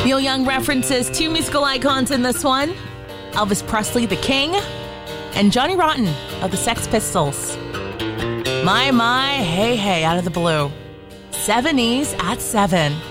Neil Young references two musical icons in this one. Elvis Presley, the King, and Johnny Rotten of the Sex Pistols. My, hey, out of the blue. 70s at 7.